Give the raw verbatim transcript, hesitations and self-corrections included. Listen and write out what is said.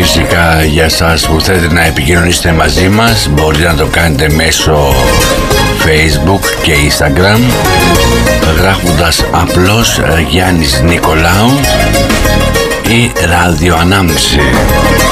φυσικά για σας που θέλετε να επικοινωνήσετε μαζί μας, μπορείτε να το κάνετε μέσω Facebook και Instagram, γράφοντας απλώς Γιάννης Νικολάου ή ραδιοανάμνηση.